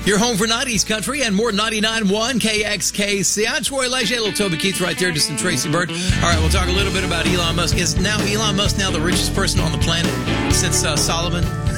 Your home for 90s country and more 99.1 KXKC. I'm Troy Leger, little Toby Keith right there, just some Tracy Bird. All right, we'll talk a little bit about Elon Musk. Is Elon Musk now the richest person on the planet since Solomon?